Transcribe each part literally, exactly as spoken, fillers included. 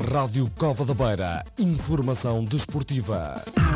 Rádio Cova da Beira. Informação desportiva.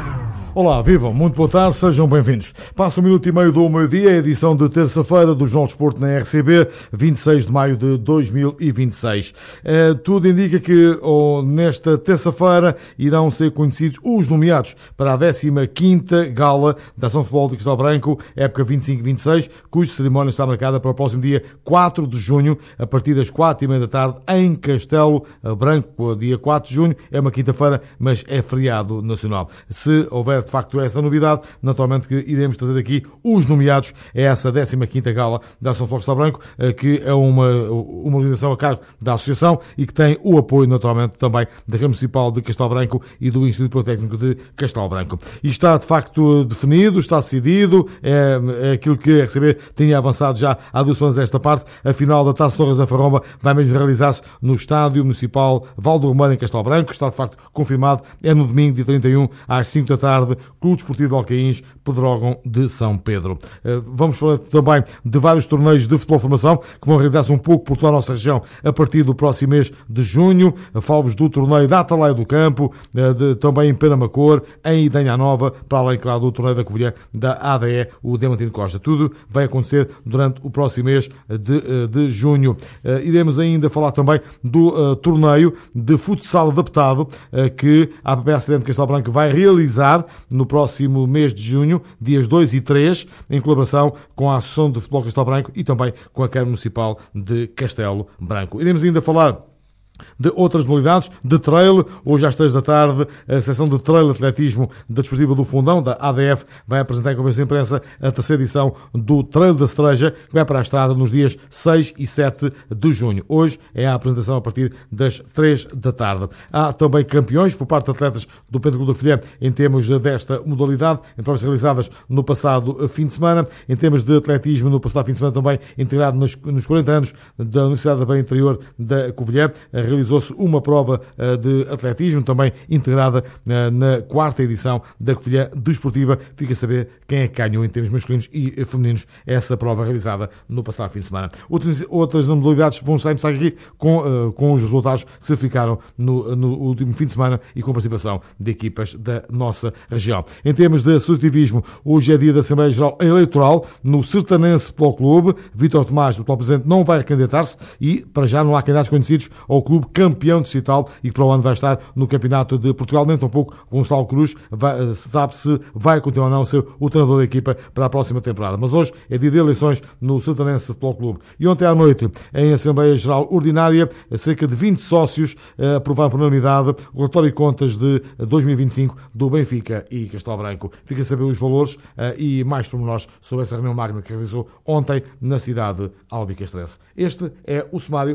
Olá, vivam, muito boa tarde, sejam bem-vindos. Passa um minuto e meio do meio-dia, a edição de terça-feira do Jornal de Desporto na R C B, vinte e seis de maio de dois mil e vinte e seis. Uh, tudo indica que oh, nesta terça-feira irão ser conhecidos os nomeados para a décima quinta Gala da Ação de Futebol de Castelo Branco, época vinte e cinco vinte e seis, cuja cerimónia está marcada para o próximo dia quatro de junho, a partir das quatro e meia da tarde, em Castelo Branco. Dia quatro de junho é uma quinta-feira, mas é feriado nacional. Se houver de facto essa novidade, naturalmente que iremos trazer aqui os nomeados a essa décima quinta Gala da Ação de Futebol Branco, que é uma, uma organização a cargo da Associação e que tem o apoio naturalmente também da Câmara Municipal de Castelo Branco e do Instituto Politécnico de Castelo Branco. E está de facto definido, está decidido, é, é aquilo que a R C B tinha avançado já há duas semanas desta parte. A final da Taça Torres da Farromba vai mesmo realizar-se no Estádio Municipal Val do Romeiro, em Castelo Branco. Está de facto confirmado, é no domingo, dia trinta e um, às cinco da tarde, Clube Desportivo de Alcaíns, Pedrógão de São Pedro. Vamos falar também de vários torneios de futebol formação que vão realizar-se um pouco por toda a nossa região a partir do próximo mês de junho. Falo-vos do torneio da Atalaia do Campo, de, também em Penamacor, em Idanha Nova, para além, claro, do torneio da Covilhã da A D E, o Diamantino Costa. Tudo vai acontecer durante o próximo mês de, de junho. Iremos ainda falar também do uh, torneio de futsal adaptado uh, que a A P P Acidente de Castelo Branco vai realizar no próximo mês de junho, dias dois e três, em colaboração com a Associação de Futebol de Castelo Branco e também com a Câmara Municipal de Castelo Branco. Iremos ainda falar de outras modalidades, de trail. Hoje às três da tarde, a seção de trail atletismo da Desportiva do Fundão, da A D F, vai apresentar em conferência de imprensa a terceira edição do Trail da Cereja, que vai para a estrada nos dias seis e sete de junho. Hoje é a apresentação a partir das três da tarde. Há também campeões por parte de atletas do Pentaclube da Covilhã em termos desta modalidade, em provas realizadas no passado fim de semana. Em termos de atletismo, no passado fim de semana também integrado nos, nos quarenta anos da Universidade da Beira Interior da Covilhã, realizou-se uma prova de atletismo, também integrada na quarta edição da Covilhã Desportiva. Fica a saber quem é que ganhou em termos masculinos e femininos essa prova realizada no passado fim de semana. Outras, outras modalidades vão estar em destaque aqui com, com os resultados que se ficaram no, no último fim de semana e com participação de equipas da nossa região. Em termos de associativismo, hoje é dia da Assembleia Geral Eleitoral no Sertanense Futebol Clube. Vítor Tomás, o atual presidente, não vai candidatar-se e para já não há candidatos conhecidos ao clube campeão distrital e que para o ano vai estar no Campeonato de Portugal. Nem tampouco Gonçalo Cruz vai, sabe se vai continuar ou não a ser o treinador da equipa para a próxima temporada. Mas hoje é dia de eleições no Sertanense Futebol Clube. E ontem à noite, em Assembleia Geral Ordinária, cerca de vinte sócios eh, aprovaram por unanimidade o relatório de contas de dois mil e vinte e cinco do Benfica e Castelo Branco. Fica a saber os valores eh, e mais pormenores sobre essa reunião magna que realizou ontem na cidade albicastrense. Este é o sumário.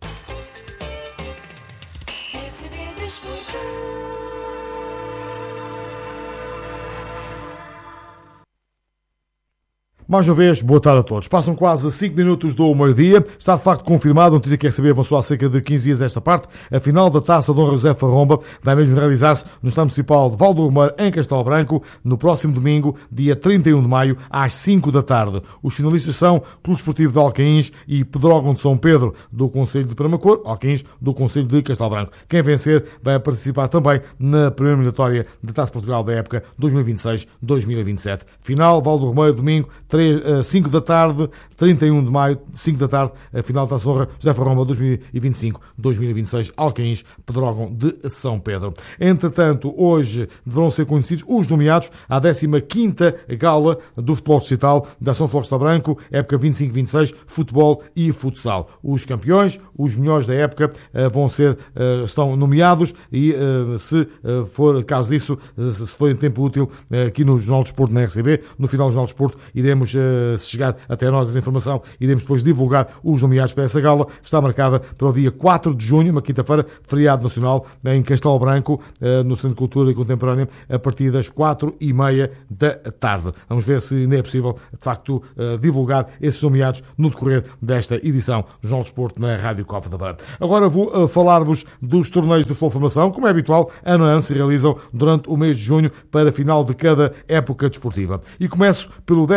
Mais uma vez, boa tarde a todos. Passam quase cinco minutos do meio-dia. Está de facto confirmado, a notícia que recebi avançou há cerca de quinze dias desta parte. A final da Taça Dom José Farromba vai mesmo realizar-se no Estádio Municipal de Val do Romeiro, em Castelo Branco, no próximo domingo, dia trinta e um de maio, às cinco da tarde. Os finalistas são Clube Desportivo de Alcaíns e Pedrógão de São Pedro, do Concelho de Penamacor, Alcaíns, do Concelho de Castelo Branco. Quem vencer vai participar também na primeira eliminatória da Taça Portugal da época dois mil e vinte e seis dois mil e vinte e sete. Final, Val do Romeiro, domingo, cinco da tarde, trinta e um de maio, cinco da tarde, a final da Taça Honra José Farromba dois mil e vinte e cinco dois mil e vinte e seis, Alcaíns, Pedrógão de São Pedro. Entretanto, hoje deverão ser conhecidos os nomeados à décima quinta Gala do Futebol Distrital da Ação de Futebol de Castelo Branco, época vinte e cinco vinte e seis, futebol e futsal. Os campeões, os melhores da época, vão ser, estão nomeados e, se for caso disso, se for em tempo útil, aqui no Jornal de Desporto na R C B, no final do Jornal de Desporto, iremos se chegar até nós essa informação, iremos depois divulgar os nomeados para essa gala, que está marcada para o dia quatro de junho, uma quinta-feira, feriado nacional, em Castelo Branco, no Centro de Cultura e Contemporânea, a partir das quatro e meia da tarde. Vamos ver se ainda é possível, de facto, divulgar esses nomeados no decorrer desta edição do Jornal de Desporto na Rádio Cova da Beira. Agora vou falar-vos dos torneios de futebol de formação, como é habitual, ano a ano se realizam durante o mês de junho para a final de cada época desportiva. E começo pelo décimo torneio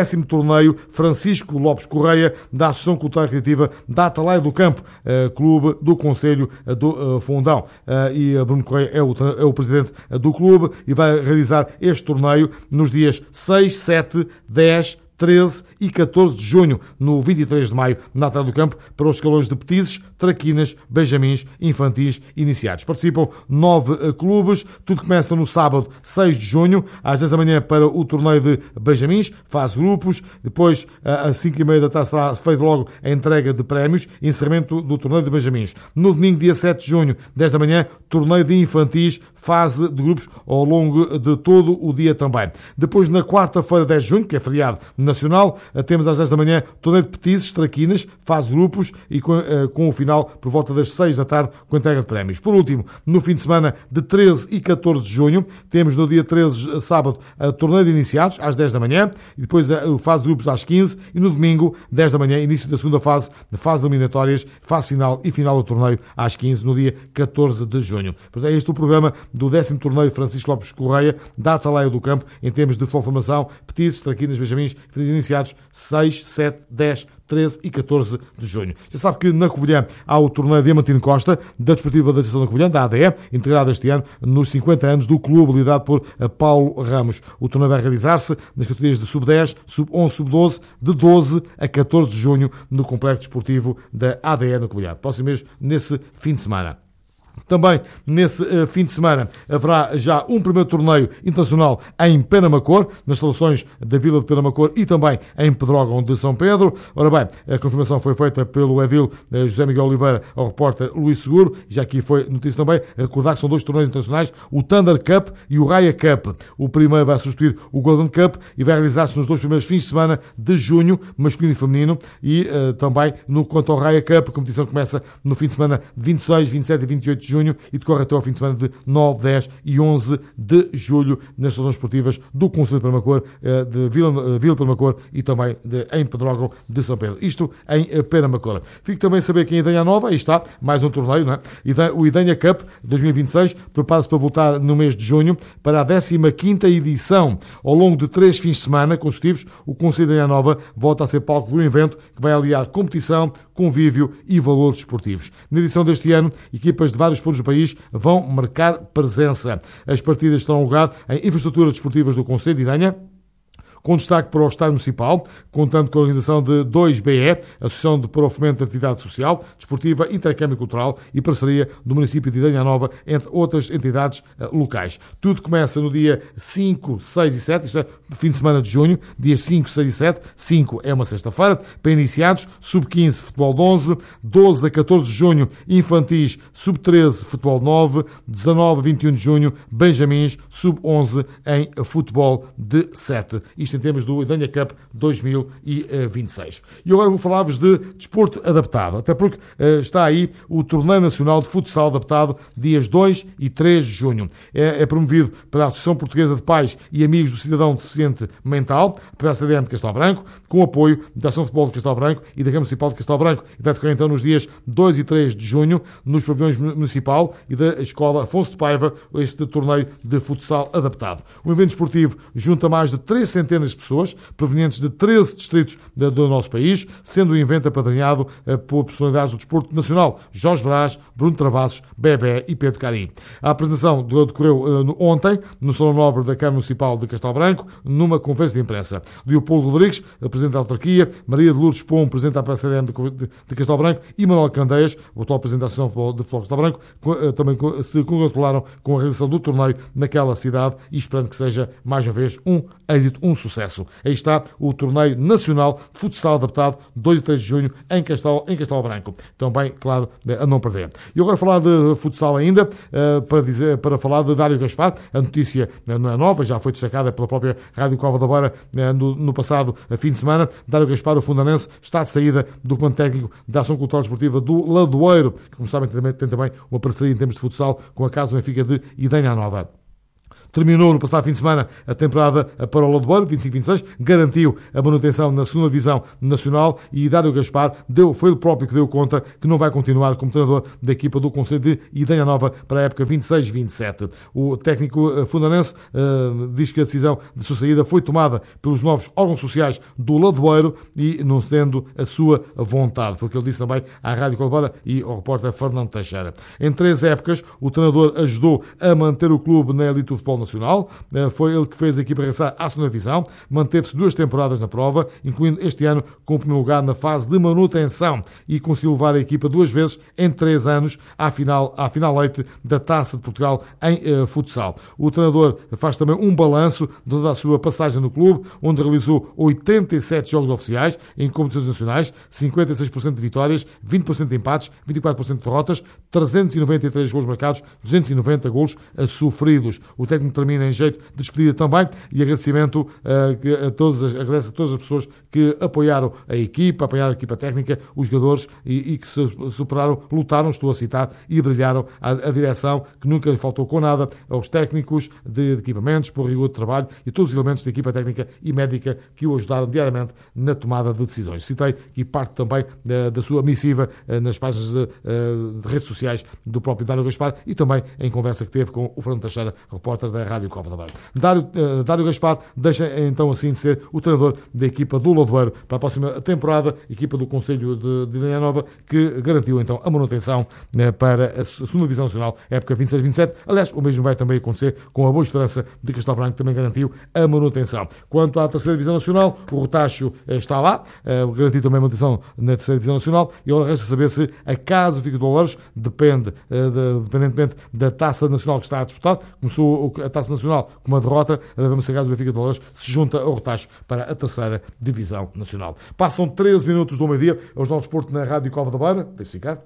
torneio Francisco Lopes Correia, da Associação Cultural e Recreativa da Atalaia do Campo, clube do Conselho do Fundão. E Bruno Correia é o, é o presidente do clube e vai realizar este torneio nos dias seis, sete, dez, treze e catorze de junho, no vinte e três de maio, na Atalaia do Campo, para os escalões de petizes, traquinas, benjamins, infantis iniciados. Participam nove clubes, tudo começa no sábado, seis de junho, às dez da manhã para o torneio de benjamins, faz grupos, depois às cinco e meia da tarde será feita logo a entrega de prémios, encerramento do torneio de benjamins. No domingo, dia sete de junho, dez da manhã, torneio de infantis, fase de grupos ao longo de todo o dia também. Depois, na quarta-feira, dez de junho, que é feriado nacional, temos às dez da manhã torneio de petizes, traquinas, faz grupos e com, com o final por volta das seis da tarde com a entrega de prémios. Por último, no fim de semana de treze e catorze de junho, temos no dia treze, sábado, a torneio de iniciados às dez da manhã e depois a fase de grupos às quinze e no domingo, dez da manhã, início da segunda fase, de fase de eliminatórias, fase final e final do torneio às quinze no dia catorze de junho. Portanto, é este o programa do décimo torneio Francisco Lopes Correia da Atalaia do Campo em termos de formação, petizes, traquinas, benjamins, iniciados seis, sete, dez, treze e catorze de junho. Já sabe que na Covilhã há o torneio Diamantino Costa, da Desportiva da Associação da Covilhã, da A D E, integrado este ano nos cinquenta anos do clube, liderado por Paulo Ramos. O torneio vai realizar-se nas categorias de sub dez, sub onze, sub doze, de doze a catorze de junho, no Complexo Desportivo da A D E na Covilhã. Próximo mês, nesse fim de semana. Também, nesse uh, fim de semana, haverá já um primeiro torneio internacional em Penamacor, nas instalações da Vila de Penamacor e também em Pedrógão de São Pedro. Ora bem, a confirmação foi feita pelo edil uh, José Miguel Oliveira ao repórter Luís Seguro, já aqui foi notícia também, recordar que são dois torneios internacionais, o Thunder Cup e o Raya Cup. O primeiro vai substituir o Golden Cup e vai realizar-se nos dois primeiros fins de semana de junho, masculino e feminino, e uh, também no quanto ao Raya Cup, a competição começa no fim de semana de vinte e seis, vinte e sete e vinte e oito de junho e decorre até ao fim de semana de nove, dez e onze de julho nas estações esportivas do Conselho de Penamacor, de Vila, Vila Penamacor e também de, em Pedrógão de São Pedro. Isto em Penamacor. Fico também a saber que em Idanha Nova, aí está, mais um torneio, não é? O Idanha Cup dois mil e vinte e seis prepara-se para voltar no mês de junho para a décima quinta edição. Ao longo de três fins de semana consecutivos, o Conselho de Idanha Nova volta a ser palco de um evento que vai aliar competição, convívio e valores esportivos. Na edição deste ano, equipas de vários pontos do país vão marcar presença. As partidas terão lugar em infraestruturas desportivas do Conselho de Idanha, com destaque para o Estádio Municipal, contando com a organização de dois B E, Associação de para o Fomento da Atividade Social, Desportiva, Intercâmbio Cultural e parceria do município de Idanha Nova, entre outras entidades uh, locais. Tudo começa no dia cinco, seis e sete, isto é, fim de semana de junho, dias cinco, seis e sete, cinco é uma sexta-feira, para iniciados, sub quinze, futebol de onze, doze a catorze de junho, infantis, sub treze, futebol de nove, dezanove a vinte e um de junho, benjamins, sub onze em futebol de sete. Isto em termos do Idanha Cup dois mil e vinte e seis. E agora vou falar-vos de desporto adaptado, até porque uh, está aí o Torneio Nacional de Futsal Adaptado, dias dois e três de junho. É, é promovido pela Associação Portuguesa de Pais e Amigos do Cidadão Deficiente Mental, pela A C D M de Castelo Branco, com apoio da Ação de Futebol de Castelo Branco e da Câmara Municipal de Castelo Branco. E vai decorrer então nos dias dois e três de junho, nos pavilhões municipal e da Escola Afonso de Paiva, este torneio de futsal adaptado. Um evento esportivo junta mais de três centenas de pessoas, provenientes de treze distritos do nosso país, sendo o evento apadrinhado por personalidades do desporto nacional, Jorge Brás, Bruno Travassos, Bebé e Pedro Carim. A apresentação decorreu ontem, no Salão Nobre da Câmara Municipal de Castelo Branco, numa conferência de imprensa. Leopoldo Rodrigues, presidente da autarquia, Maria de Lourdes Pom, presidente da A C D M de Castelo Branco, e Manuel Candeias, o atual presidente da Associação de Futebol de Castelo Branco, também se congratularam com a realização do torneio naquela cidade e esperando que seja, mais uma vez, um êxito, um sucesso. Aí está o Torneio Nacional de Futsal Adaptado, dois e três de junho, em Castelo, em Castelo Branco. Também, claro, a não perder. E agora falar de futsal ainda, para, dizer, para falar de Dário Gaspar. A notícia não é nova, já foi destacada pela própria Rádio Cova da Beira no, no passado fim de semana. Dário Gaspar, o fundanense, está de saída do comando técnico da Ação Cultural Desportiva do Ladoeiro, que, como sabem, tem também uma parceria em termos de futsal com a Casa Benfica de Idanha Nova. terminou no passado fim de semana a temporada para o Ladoeiro, vinte e cinco vinte e seis, garantiu a manutenção na segunda divisão nacional e Dário Gaspar deu, foi o próprio que deu conta que não vai continuar como treinador da equipa do Concelho de Idanha Nova para a época vinte e seis vinte e sete. O técnico fundanense uh, diz que a decisão de sua saída foi tomada pelos novos órgãos sociais do Ladoeiro e não sendo a sua vontade. Foi o que ele disse também à Rádio Colbara e ao repórter Fernando Teixeira. Em três épocas, o treinador ajudou a manter o clube na elite do futebol nacional. Foi ele que fez a equipa regressar à segunda divisão. Manteve-se duas temporadas na prova, incluindo este ano com o primeiro lugar na fase de manutenção e conseguiu levar a equipa duas vezes em três anos à final, à final leite da Taça de Portugal em uh, futsal. O treinador faz também um balanço de toda a sua passagem no clube, onde realizou oitenta e sete jogos oficiais em competições nacionais, cinquenta e seis por cento de vitórias, vinte por cento de empates, vinte e quatro por cento de derrotas, trezentos e noventa e três golos marcados, duzentos e noventa golos sofridos. O técnico termina em jeito de despedida também e agradecimento uh, a todas as, agradece a todas as pessoas que apoiaram a equipa, apoiaram a equipa técnica, os jogadores e, e que se superaram, lutaram, estou a citar, e brilharam a, a direção, que nunca lhe faltou com nada, aos técnicos de, de equipamentos, por rigor de trabalho e todos os elementos da equipa técnica e médica que o ajudaram diariamente na tomada de decisões. Citei e parte também uh, da sua missiva uh, nas páginas de, uh, de redes sociais do próprio Dário Gaspar e também em conversa que teve com o Fernando Teixeira, repórter da Rádio Cova da Beira. Dário, uh, Dário Gaspar deixa então assim de ser o treinador da equipa do Ladoeiro para a próxima temporada, equipa do Concelho de, de Idanha Nova, que garantiu então a manutenção uh, para a segunda divisão nacional, época vinte e seis vinte e sete. Aliás, o mesmo vai também acontecer com a Boa Esperança de Castelo Branco, que também garantiu a manutenção. Quanto à terceira divisão nacional, o Rotacho uh, está lá, uh, garantiu também a manutenção na terceira divisão nacional e agora resta saber se a Casa Fica de Dolores depende, uh, de, independentemente da Taça Nacional que está a disputar. Começou a Taça Nacional com uma derrota, vamos ver se a Casa Benfica de Dolores se junta ao Rotacho para a terceira divisão nacional. Passam treze minutos do meio-dia, é o Jornal de Desporto na Rádio Cova da Beira. Deixe ficar.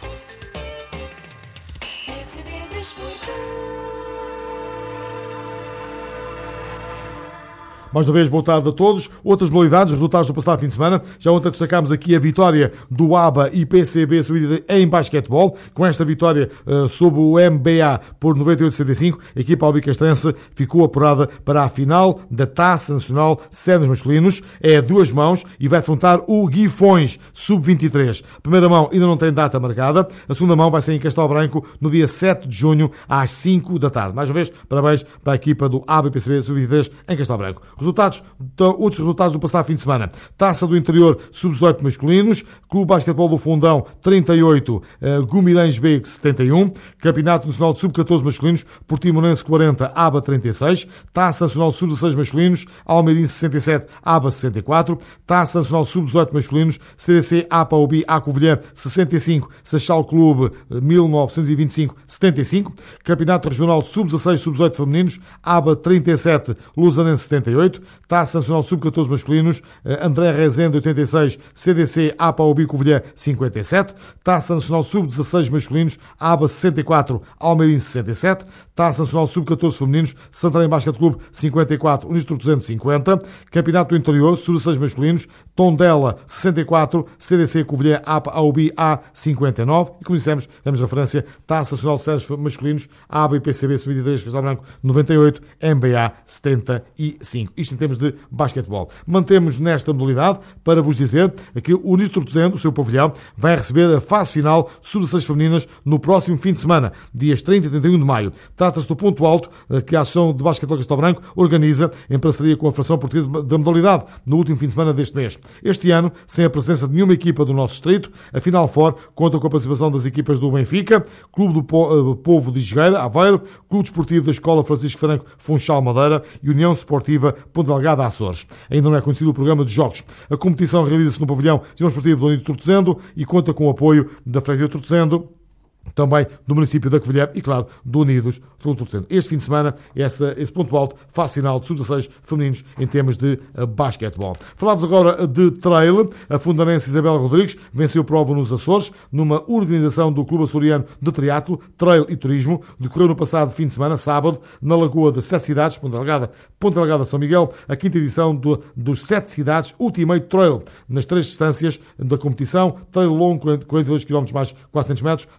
Mais uma vez, boa tarde a todos. Outras modalidades, resultados do passado fim de semana. Já ontem destacámos aqui a vitória do A B A e P C B em basquetebol. Com esta vitória uh, sobre o M B A por noventa e oito a sessenta e cinco, a equipa albicastrense ficou apurada para a final da Taça Nacional Séniores Masculinos. É a duas mãos e vai defrontar o Guifões, sub vinte e três. A primeira mão ainda não tem data marcada. A segunda mão vai ser em Castelo Branco no dia sete de junho, às cinco da tarde. Mais uma vez, parabéns para a equipa do A B A e P C B sub vinte e três em Castelo Branco. Resultados, outros resultados do passado fim de semana. Taça do Interior sub dezoito masculinos, Clube Basquetebol do Fundão trinta e oito, uh, Gumirães B setenta e um, Campeonato Nacional de sub catorze masculinos, Portimonense quarenta, A B A trinta e seis, Taça Nacional sub dezesseis masculinos, Almeirense sessenta e sete, A B A sessenta e quatro, Taça Nacional sub dezoito masculinos, C D C A P A U B I A Covilhã sessenta e cinco, Seixal Clube mil novecentos e vinte e cinco, setenta e cinco, Campeonato Regional sub dezesseis sub dezoito femininos, A B A trinta e sete, Lusanense setenta e oito, Taça Nacional sub catorze masculinos, André Rezende oitenta e seis, C D C A P A U B I Covilhã cinquenta e sete, Taça Nacional sub dezesseis masculinos, A B A sessenta e quatro, Almeirense sessenta e sete, Taça Nacional sub catorze femininos, Santarém Basquete Clube cinquenta e quatro, Unistro duzentos e cinquenta, Campeonato do Interior sub dezesseis masculinos, Tondela sessenta e quatro, C D C Covilhã A P A U B I A cinquenta e nove e como dissemos, damos referência, Taça Nacional de Séniores masculinos, A B A e P C B sub vinte e três, Castelo Branco noventa e oito, M B A setenta e cinco. Isto em termos de basquetebol. Mantemos nesta modalidade para vos dizer que o Unistro Rotuzendo, o seu pavilhão, vai receber a fase final sub dezesseis femininas no próximo fim de semana, dias trinta e trinta e um de maio. Trata-se do ponto alto que a Associação de Basquetebol Castelo Branco organiza em parceria com a Federação Portuguesa da Modalidade no último fim de semana deste mês. Este ano, sem a presença de nenhuma equipa do nosso distrito, a Final Four conta com a participação das equipas do Benfica, Clube do Povo de Jogueira, Aveiro, Clube Desportivo da Escola Francisco Franco Funchal Madeira e União Esportiva Ponta Delgada Açores. Ainda não é conhecido o programa de jogos. A competição realiza-se no pavilhão de União Esportiva do Unistro Rotuzendo e conta com o apoio da Freguesia de Rotuzendo, também do município da Covilhã e, claro, do Unidos do Rotuzendo. Este fim de semana, essa, esse ponto alto faz final de sub dezesseis femininos em termos de uh, basquetebol. Falávamos agora de trail. A fundanense Isabel Rodrigues venceu prova nos Açores, numa organização do Clube Açoriano de Triatlo, Trail e Turismo, decorreu no passado fim de semana, sábado, na Lagoa das Sete Cidades, Ponta Delgada, Ponta Delgada São Miguel, a quinta edição do, dos Sete Cidades Ultimate Trail, nas três distâncias da competição: trail longo, quarenta e dois quilómetros mais quatrocentos metros, trail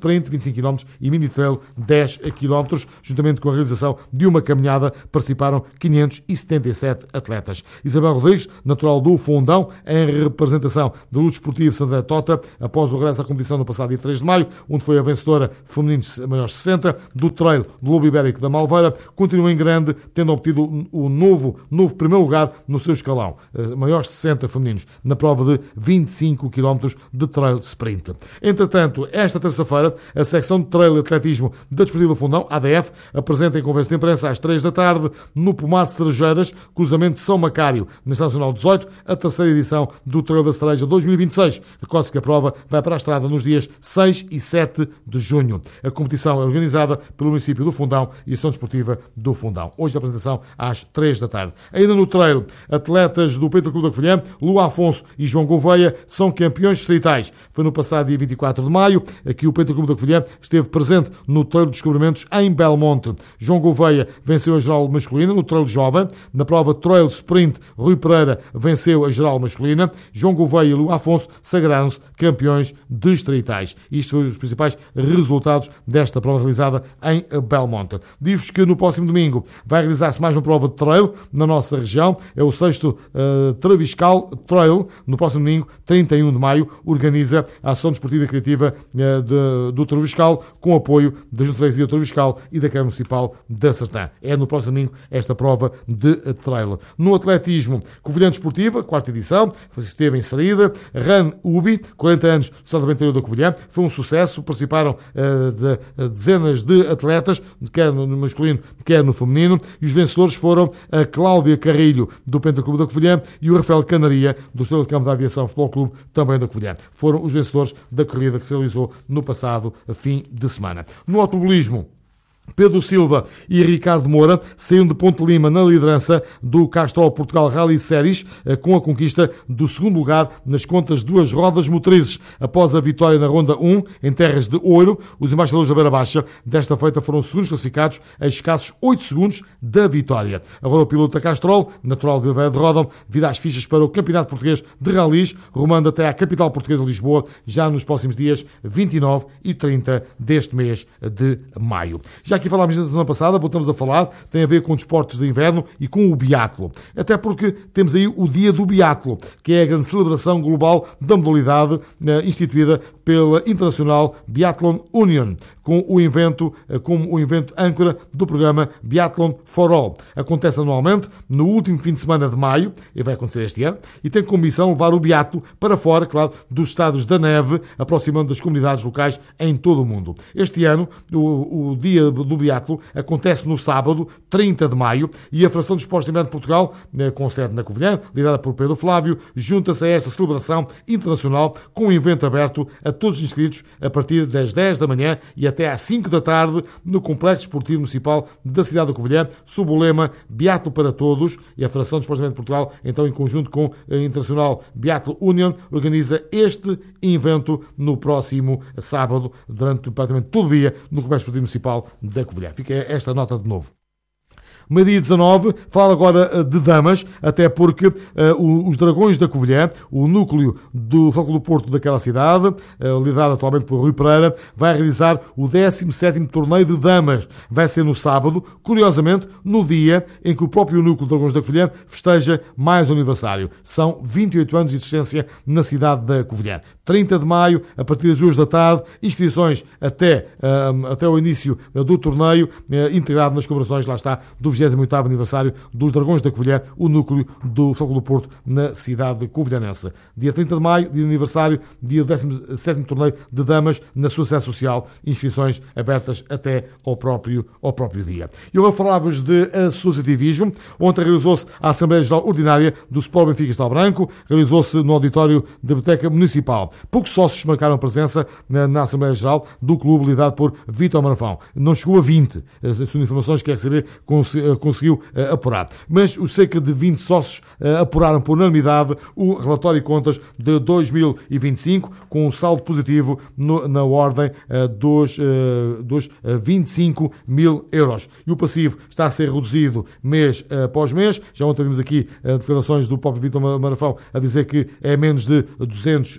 sprint vinte e cinco quilómetros e mini trail dez quilómetros, juntamente com a realização de uma caminhada, participaram quinhentos e setenta e sete atletas. Isabel Rodrigues, natural do Fundão, em representação do Luto Esportivo Santa Tota, após o regresso à competição no passado dia três de maio, onde foi a vencedora feminino maiores sessenta do trail do Lobo Ibérico da Malveira, continua em grande, tendo obtido o novo, novo primeiro lugar no seu escalão, maiores sessenta femininos, na prova de vinte e cinco quilómetros de trail sprint. Entretanto, esta terça-feira, a secção de trail e atletismo da Desportiva do Fundão, A D F, apresenta em conversa de imprensa às três da tarde, no Pomar de Cerejeiras, cruzamento de São Macário, na Estrada Nacional dezoito, a terceira edição do Trail da Cereja dois mil e vinte e seis. Recorda-se que a prova vai para a estrada nos dias seis e sete de junho. A competição é organizada pelo município do Fundão e a Ação Desportiva do Fundão. Hoje a apresentação às três da tarde. Ainda no trail, atletas do Peito Clube da Covilhã, Lu Afonso e João Gouveia, são campeões distritais. Foi no passado dia vinte e quatro de maio, aqui o Peito Clube da Covilhã esteve presente no Trail de Descobrimentos em Belmonte. João Gouveia venceu a geral masculina no Trail jovem. Na prova Trail Sprint, Rui Pereira venceu a geral masculina. João Gouveia e Lu Afonso sagraram-se campeões distritais. Isto foram os principais resultados desta prova realizada em Belmonte. Digo-vos que no próximo domingo vai realizar-se mais uma prova de trail na nossa região. É o sexto uh, Traviscal Trail. No próximo domingo, trinta e um de maio, organiza a Ação Desportiva e Criativa uh, de, do Traviscal, com apoio da Junta de Freguesia do Traviscal e da Câmara Municipal da Sertã. É no próximo domingo esta prova de uh, trail. No atletismo, Covilhã Desportiva, quarta edição, esteve inserida. Run Ubi, quarenta anos do Salto Interior da Covilhã, foi um sucesso. Participaram uh, de, uh, dezenas de atletas, quer no masculino, quer no feminino, e os vencedores foram a Cláudia Carrilho, do Pentaclube da Covilhã, e o Rafael Canaria, do Estrela de Campo da Aviação Futebol Clube, também da Covilhã. Foram os vencedores da corrida que se realizou no passado fim de semana. No automobilismo, Pedro Silva e Ricardo Moura saíram de Ponte Lima na liderança do Castrol Portugal Rally Series, com a conquista do segundo lugar nas contas duas rodas motrizes. Após a vitória na Ronda um, em terras de Ouro, os embaixadores da Beira Baixa desta feita foram segundos classificados a escassos oito segundos da vitória. Agora o piloto da Castrol, natural de Vilveira de Ródão, virá as fichas para o Campeonato Português de Rallys, rumando até à capital portuguesa de Lisboa, já nos próximos dias vinte e nove e trinta deste mês de maio. Já aqui falámos na semana passada, voltamos a falar, tem a ver com desportos de inverno e com o biatlo. Até porque temos aí o Dia do Biatlo, que é a grande celebração global da modalidade eh, instituída pela International Biathlon Union, com o evento, eh, como o evento âncora do programa Biathlon for All. Acontece anualmente no último fim de semana de maio, e vai acontecer este ano, e tem como missão levar o biatlo para fora, claro, dos estados da neve, aproximando das comunidades locais em todo o mundo. Este ano, o, o Dia do Biatlo acontece no sábado, trinta de maio, e a Federação de Esportes de Inverno de Portugal, com sede na Covilhã, liderada por Pedro Flávio, junta-se a esta celebração internacional com um evento aberto a todos os inscritos a partir das dez da manhã e até às cinco da tarde no Complexo Esportivo Municipal da cidade da Covilhã, sob o lema Biatlo para Todos, e a Federação de Esportes de Inverno de Portugal, então em conjunto com a International Biathlon Union, organiza este evento no próximo sábado, durante praticamente todo o dia, no Complexo Esportivo Municipal da Covilhã. Fica esta nota de novo. Meio-dia dezanove, fala agora de damas, até porque uh, os Dragões da Covilhã, o núcleo do Futebol do Porto daquela cidade, uh, liderado atualmente por Rui Pereira, vai realizar o décimo sétimo torneio de damas. Vai ser no sábado, curiosamente, no dia em que o próprio núcleo Dragões da Covilhã festeja mais um aniversário. São vinte e oito anos de existência na cidade da Covilhã. trinta de maio, a partir das duas da tarde, inscrições até, uh, até o início uh, do torneio, uh, integrado nas comemorações, lá está, do vigésimo oitavo aniversário dos Dragões da Covilhã, o núcleo do Futebol do Porto na cidade covilhanense. Dia trinta de maio, dia de aniversário, dia do décimo sétimo torneio de damas na sua sede social, inscrições abertas até ao próprio, ao próprio dia. E agora falávamos de associativismo. Ontem realizou-se a Assembleia Geral Ordinária do Sport Benfica Castelo Branco, realizou-se no auditório da Biblioteca Municipal. Poucos sócios marcaram presença na, na Assembleia Geral do clube liderado por Vítor Marafão. Não chegou a vinte. As, as informações que a R C B conseguiu uh, apurar. Mas os cerca de vinte sócios uh, apuraram por unanimidade o relatório de contas de dois mil e vinte e cinco, com um saldo positivo no, na ordem uh, dos, uh, dos uh, vinte e cinco mil euros. E o passivo está a ser reduzido mês uh, após mês. Já ontem vimos aqui uh, declarações do próprio Vítor Marafão a dizer que é menos de duzentos mil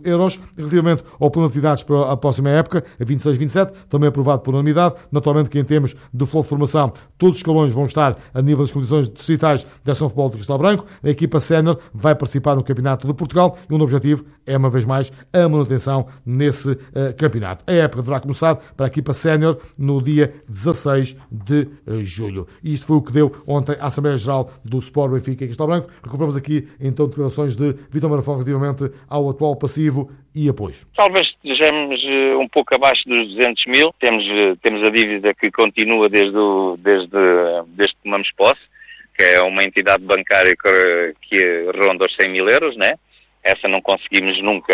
euros. Relativamente ao plano de atividades para a próxima época, a vinte e seis vinte e sete, também aprovado por unanimidade. Naturalmente que em termos de futebol de formação, todos os escalões vão estar a nível das competições distritais da Ação Futebol de Castelo Branco. A equipa sénior vai participar no Campeonato de Portugal e o objetivo é, uma vez mais, a manutenção nesse uh, campeonato. A época deverá começar para a equipa sénior no dia dezasseis de julho. E isto foi o que deu ontem à Assembleia Geral do Sport Benfica em Castelo Branco. Recuperamos aqui, então, declarações de Vítor Marafão relativamente ao atual passivo e apoios. Talvez estejamos um pouco abaixo dos duzentos mil. Temos, temos a dívida que continua desde, o, desde, desde que tomamos posse, que é uma entidade bancária que, que ronda os cem mil euros, né? Essa não conseguimos nunca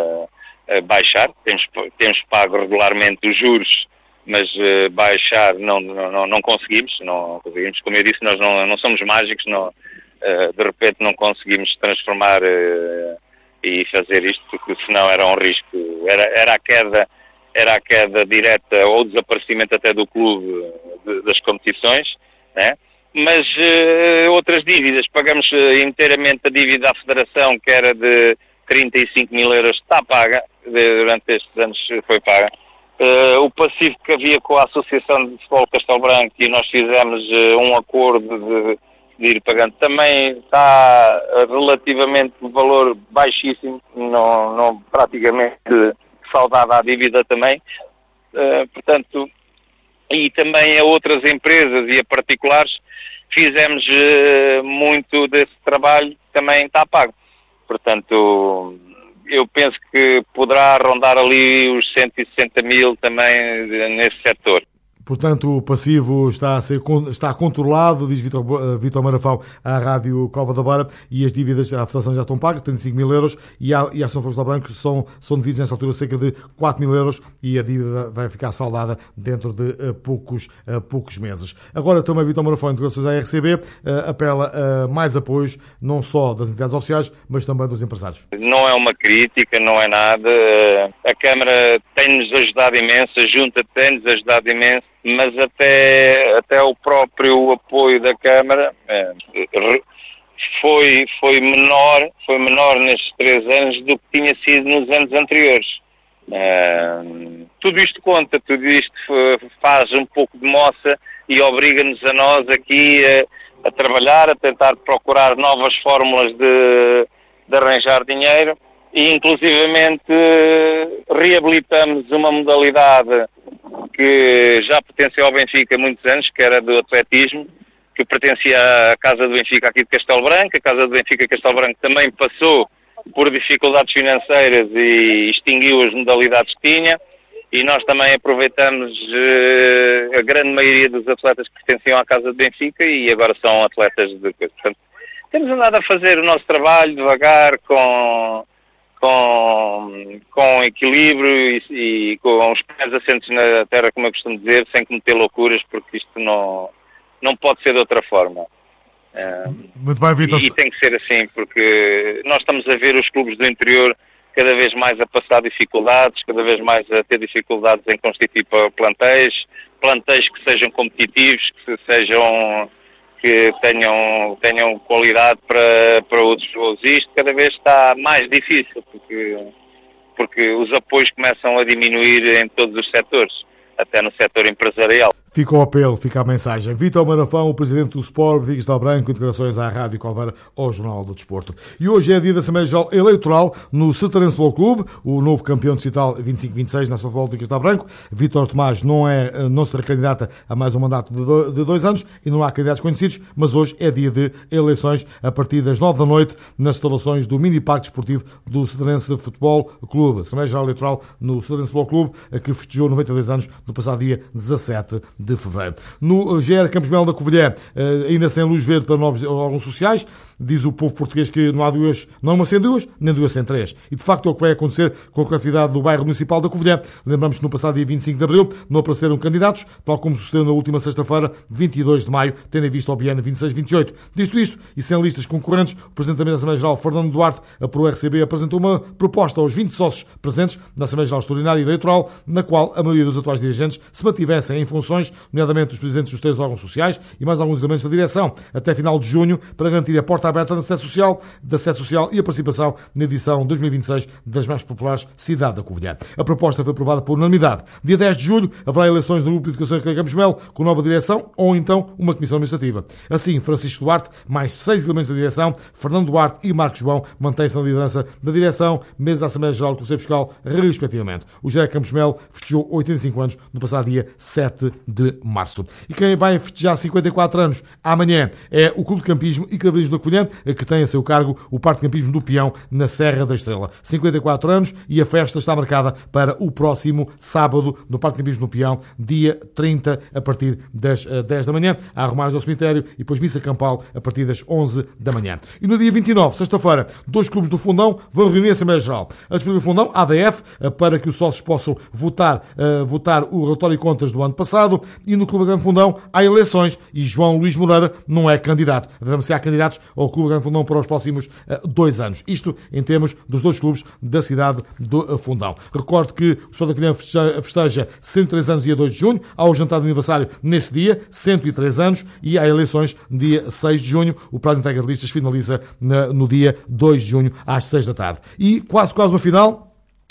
uh, baixar. Temos, temos pago regularmente os juros, mas uh, baixar não, não, não conseguimos. Não conseguimos. Como eu disse, nós não, não somos mágicos, não, uh, de repente não conseguimos transformar uh, e fazer isto, porque senão era um risco. Era, era, a queda, era a queda direta ou desaparecimento até do clube de, das competições, né? Mas uh, outras dívidas, pagamos uh, inteiramente a dívida à Federação, que era de trinta e cinco mil euros, está paga, de, durante estes anos foi paga. Uh, o passivo que havia com a Associação de Futebol Castelo Branco, e nós fizemos uh, um acordo de, de ir pagando, também está uh, relativamente de valor baixíssimo, não, não praticamente saudada à dívida também, uh, portanto... E também a outras empresas e a particulares fizemos uh, muito desse trabalho, também está pago. Portanto, eu penso que poderá rondar ali os cento e sessenta mil também nesse setor. Portanto, o passivo está, a ser, está controlado, diz Vítor, Vítor Marafão à Rádio Cova da Beira, e as dívidas à Federação já estão pagas, trinta e cinco mil euros, e a, e a Ação Futebol Branco são, são devidos nesta altura cerca de quatro mil euros, e a dívida vai ficar saldada dentro de uh, poucos, uh, poucos meses. Agora também Vítor Marafão, em declarações à R C B, uh, apela a uh, mais apoios, não só das entidades oficiais, mas também dos empresários. Não é uma crítica, não é nada. A Câmara tem-nos ajudado imenso, a Junta tem-nos ajudado imenso, mas até, até o próprio apoio da Câmara é, foi, foi, menor, foi menor nestes três anos do que tinha sido nos anos anteriores. É, tudo isto conta, tudo isto faz um pouco de moça e obriga-nos a nós aqui a, a trabalhar, a tentar procurar novas fórmulas de, de arranjar dinheiro, e inclusivamente reabilitamos uma modalidade que já pertenceu ao Benfica há muitos anos, que era do atletismo, que pertencia à Casa do Benfica aqui de Castelo Branco. A Casa do Benfica Castelo Branco também passou por dificuldades financeiras e extinguiu as modalidades que tinha, e nós também aproveitamos uh, a grande maioria dos atletas que pertenciam à Casa do Benfica e agora são atletas de coisa. Portanto, temos andado a fazer o nosso trabalho devagar, com... Com, com equilíbrio e, e com os pés assentes na terra, como eu costumo dizer, sem cometer loucuras, porque isto não, não pode ser de outra forma. Uh, Muito bem, Vítor. E, e tem que ser assim, porque nós estamos a ver os clubes do interior cada vez mais a passar dificuldades, cada vez mais a ter dificuldades em constituir plantéis, plantéis que sejam competitivos, que sejam... que tenham, tenham qualidade para, para outros voos. Isto cada vez está mais difícil, porque, porque os apoios começam a diminuir em todos os setores, até no setor empresarial. Fica o apelo, fica a mensagem. Vítor Marafão, o presidente do Sport Benfica Castelo Branco, declarações à Rádio Calveira, ao Jornal do Desporto. E hoje é dia da Assembleia Geral Eleitoral no Sertarense Futebol Clube, o novo campeão distrital vinte e cinco vinte e seis na Ação Futebol de Castelo Branco. Vítor Tomás não, é, não será candidata a mais um mandato de dois anos e não há candidatos conhecidos, mas hoje é dia de eleições a partir das nove da noite nas instalações do Mini Parque Desportivo do Sertarense Futebol Clube. Assembleia Geral Eleitoral no Sertarense Futebol Clube, que festejou noventa e dois anos no passado dia dezassete de fevereiro. No G R Campos Mel da Covilhã, ainda sem luz verde para novos órgãos sociais, diz o povo português que não há duas, não uma sem duas, nem duas sem três. E de facto é o que vai acontecer com a coletividade do bairro municipal da Covilhã. Lembramos que no passado dia vinte e cinco de abril não apareceram candidatos, tal como sucedeu na última sexta-feira, vinte e dois de maio, tendo em vista ao biênio vinte e seis vinte e oito. Disto isto, e sem listas concorrentes, o Presidente da Assembleia Geral, Fernando Duarte, a Pro R C B, apresentou uma proposta aos vinte sócios presentes na Assembleia Geral Extraordinária e Eleitoral, na qual a maioria dos atuais dirigentes se mantivessem em funções eleições, nomeadamente os presidentes dos três órgãos sociais e mais alguns elementos da direção, até final de junho, para garantir a porta aberta da sede social, da sede social e a participação na edição dois mil e vinte e seis das mais populares Cidade da Covilhã. A proposta foi aprovada por unanimidade. Dia dez de julho haverá eleições do Grupo de Educação de Campos Melo com nova direção ou então uma comissão administrativa. Assim, Francisco Duarte, mais seis elementos da direção, Fernando Duarte e Marcos João mantêm-se na liderança da direção, mesa da Assembleia Geral do Conselho Fiscal, respectivamente. O José Campos Melo festejou oitenta e cinco anos no passado dia sete de março. E quem vai festejar cinquenta e quatro anos amanhã é o Clube de Campismo e Craveirismo da Covilhã, que tem a seu cargo o Parque de Campismo do Peão, na Serra da Estrela. cinquenta e quatro anos e a festa está marcada para o próximo sábado no Parque de Campismo do Peão, dia trinta, a partir das dez da manhã. Há arrumagens ao cemitério e depois missa campal a partir das onze da manhã. E no dia vinte e nove, sexta-feira, dois clubes do Fundão vão reunir a Assembleia Geral. A Despedida do Fundão, A D F, para que os sócios possam votar, uh, votar o relatório de contas do ano passado, e no Clube Grande Fundão há eleições e João Luís Moreira não é candidato. Vamos ser candidatos ao Clube Grande Fundão para os próximos uh, dois anos. Isto em termos dos dois clubes da cidade do Fundão. Recordo que o Sport da Covilhã festeja cento e três anos dia dois de junho, há o jantar de aniversário nesse dia, cento e três anos, e há eleições dia seis de junho. O prazo de entrega de listas finaliza no dia dois de junho, às seis da tarde. E quase, quase no final...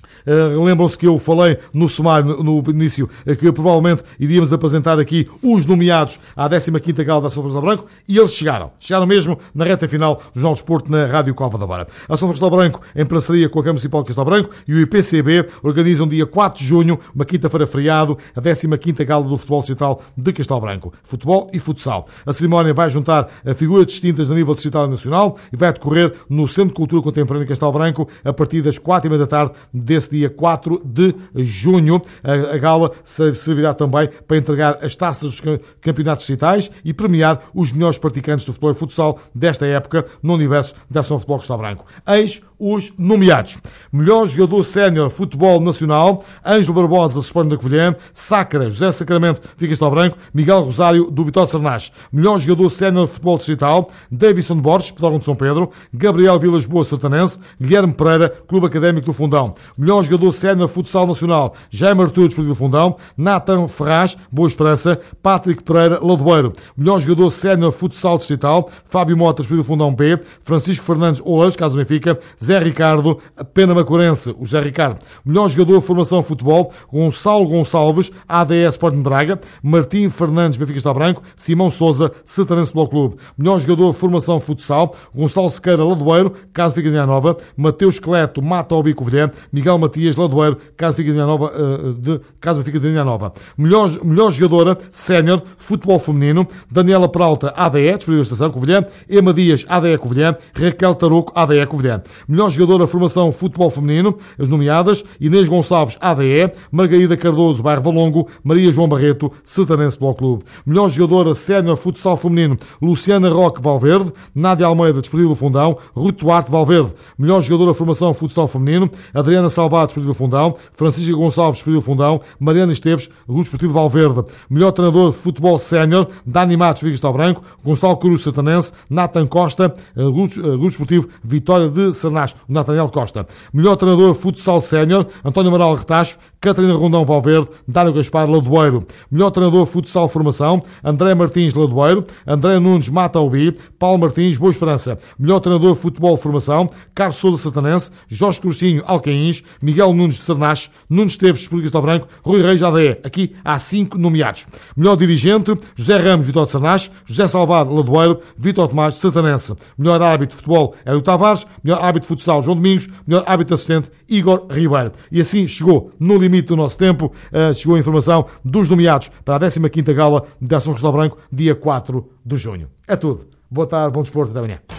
Uh, lembram-se que eu falei no sumário, no, no início, uh, que provavelmente iríamos apresentar aqui os nomeados à décima quinta Gala da Ação Castelo Branco, e eles chegaram. Chegaram mesmo na reta final do Jornal de Desporto na Rádio Cova da Beira. A Ação Castelo Branco, em parceria com a Câmara Municipal de Castelo Branco e o I P C B, organizam dia quatro de junho, uma quinta-feira feriado, a décima quinta Gala do Futebol Distrital de Castelo Branco. Futebol e futsal. A cerimónia vai juntar figuras distintas a nível distrital e nacional e vai decorrer no Centro de Cultura Contemporânea de Castelo Branco a partir das quatro e meia da tarde desse dia quatro de junho. A, a gala servirá também para entregar as taças dos campeonatos distritais e premiar os melhores praticantes do futebol e futsal desta época no universo da Ação Futebol Castelo Branco. Eis os nomeados. Melhor jogador sénior futebol nacional, Ângelo Barbosa, Sporting da Covilhã, Sacra, José Sacramento, Fica Castelo Branco, Miguel Rosário, do Vitória de Sernás. Melhor jogador sénior futebol distrital, Davison Borges, Pedrógão de São Pedro, Gabriel Vilas Boas, Sertanense, Guilherme Pereira, Clube Académico do Fundão. Melhor jogador sénior futsal nacional, Jaime Artur, Desportivo do Fundão, Nathan Ferraz, Boa Esperança, Patrick Pereira, Ladoeiro. Melhor jogador sénior futsal distrital, Fábio Mota, Desportivo do Fundão B, Francisco Fernandes, Oleiros, Caso Benfica, Zé Ricardo, Pena Macorense, o Zé Ricardo. Melhor jogador formação futebol, Gonçalo Gonçalves, A D S Sporting de Braga, Martim Fernandes, Benfica Castelo Branco, Simão Sousa, Sertanense Futebol Clube. Melhor jogador formação futsal, Gonçalo Sequeira, Ladoeiro, Caso Fica de Linha Nova, Mateus Esqueleto, Mata Obi Covilhã, Miguel Matias, Ladoeiro, Caso Fica de Linha Nova, uh, de Caso Fica de Linha Nova. Melhor, melhor jogadora sénior futebol feminino, Daniela Peralta, A D E, Desportivo da Estação Covilhã, Ema Dias, A D E Covilhã, Raquel Tarouco, A D E Covilhã. Melhor jogadora formação futebol feminino, as nomeadas: Inês Gonçalves, A D E, Margarida Cardoso, Bairro Valongo, Maria João Barreto, Sertanense Futebol Clube. Melhor jogadora sénior futsal feminino, Luciana Roque, Valverde, Nádia Almeida, Desportivo do Fundão, Ruth Duarte, Valverde. Melhor jogadora formação futsal feminino, Adriana Salvado, Desportivo do Fundão, Francisca Gonçalves, Desportivo do Fundão, Mariana Esteves, Grupo Desportivo Valverde. Melhor treinador de futebol sénior, Dani Matos, Fica Castelo Branco, Gonçalo Cruz, Sertanense, Nathan Costa, Grupo Desportivo Vitória de Sernás, o Nathaniel Costa. Melhor treinador futsal sénior, António Amaral Retacho, Catarina Rondão, Valverde, Dário Gaspar, Ladoeiro. Melhor treinador futsal formação, André Martins, Ladoeiro, André Nunes, Mata Ubi, Paulo Martins, Boa Esperança. Melhor treinador futebol formação, Carlos Sousa, Sertanense, Jorge Crucinho, Alcaíns, Miguel Nunes de Sernás, Nunes Esteves, Desportivo de Castelo Branco, Rui Reis, A D E. Aqui há cinco nomeados. Melhor dirigente, José Ramos, Vitória de Sernás, José Salvado, Ladoeiro, Vitor Tomás, Sertanense. Melhor árbitro de futebol, Hélio Tavares. Melhor árbitro de futsal, João Domingos. Melhor árbitro assistente, Igor Ribeiro. E assim chegou, no limite do nosso tempo, uh, chegou a informação dos nomeados para a décima quinta Gala da Ação Castelo Branco, dia quatro de junho. É tudo. Boa tarde, bom desporto, até amanhã.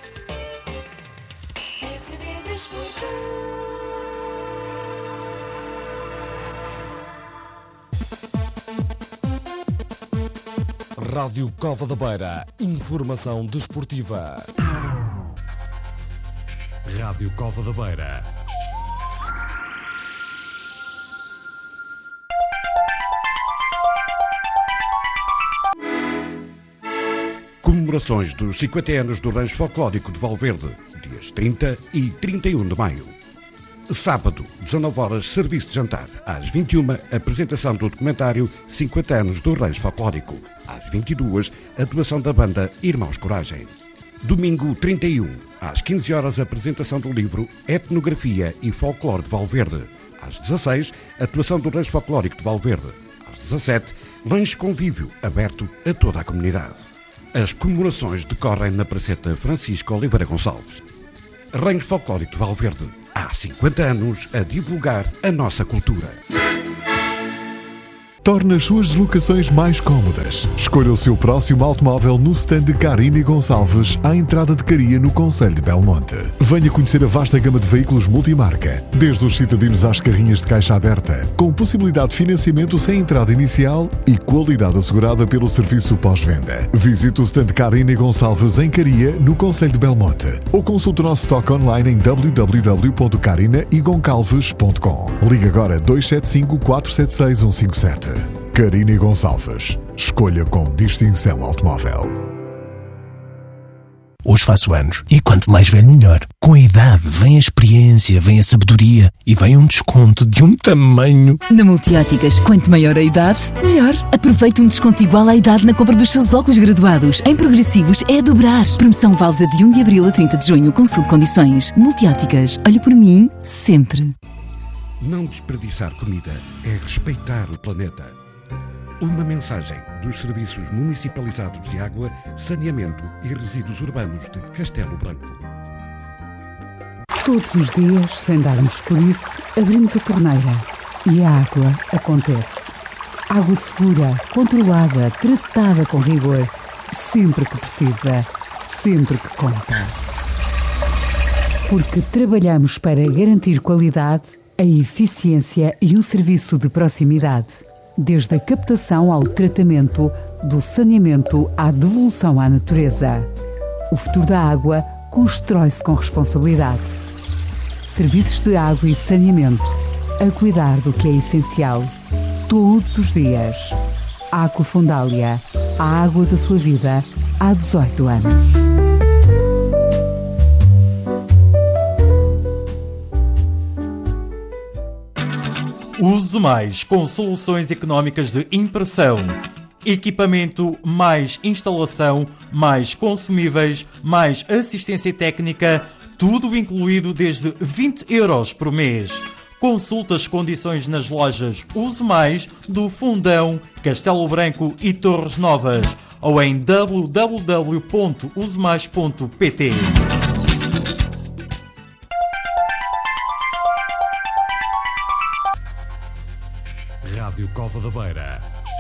Rádio Cova da Beira. Informação desportiva. Rádio Cova da Beira. Comemorações dos cinquenta anos do Rancho Folclórico de Valverde, dias trinta e trinta e um de maio. Sábado, dezanove horas, serviço de jantar. Às vinte e uma, apresentação do documentário cinquenta anos do Rancho Folclórico. Às vinte e duas, a atuação da banda Irmãos Coragem. Domingo trinta e um, às quinze horas, apresentação do livro Etnografia e Folclore de Valverde. Às dezasseis, atuação do Rancho Folclórico de Valverde. Às dezassete, lanche convívio aberto a toda a comunidade. As comemorações decorrem na Praceta Francisco Oliveira Gonçalves. Rancho Folclórico de Valverde. Há cinquenta anos a divulgar a nossa cultura. Torna as suas deslocações mais cómodas. Escolha o seu próximo automóvel no stand de Carina e Gonçalves, à entrada de Caria, no concelho de Belmonte. Venha conhecer a vasta gama de veículos multimarca, desde os citadinos às carrinhas de caixa aberta, com possibilidade de financiamento sem entrada inicial e qualidade assegurada pelo serviço pós-venda. Visite o stand de Carina e Gonçalves em Caria, no concelho de Belmonte, ou consulte o nosso estoque online em w w w ponto carina e goncalves ponto com. Ligue agora dois sete cinco, quatro sete seis, um cinco sete. Carina e Gonçalves. Escolha com distinção automóvel. Hoje faço anos e quanto mais velho melhor. Com a idade vem a experiência, vem a sabedoria e vem um desconto de um tamanho. Na Multióticas, quanto maior a idade, melhor. Aproveite um desconto igual à idade na compra dos seus óculos graduados. Em progressivos é a dobrar. Promoção válida de um de abril a trinta de junho. Consulte condições. Multióticas. Olhe por mim sempre. Não desperdiçar comida é respeitar o planeta. Uma mensagem dos Serviços Municipalizados de Água, Saneamento e Resíduos Urbanos de Castelo Branco. Todos os dias, sem darmos por isso, abrimos a torneira e a água acontece. Água segura, controlada, tratada com rigor, sempre que precisa, sempre que conta. Porque trabalhamos para garantir qualidade, a eficiência e o serviço de proximidade. Desde a captação ao tratamento, do saneamento à devolução à natureza. O futuro da água constrói-se com responsabilidade. Serviços de água e saneamento, a cuidar do que é essencial, todos os dias. Água Fundália, a água da sua vida, há dezoito anos. Use mais com soluções económicas de impressão, equipamento, mais instalação, mais consumíveis, mais assistência técnica, tudo incluído desde vinte euros por mês. Consulte as condições nas lojas Use Mais do Fundão, Castelo Branco e Torres Novas ou em w w w ponto use mais ponto p t. Rádio Cova da Beira.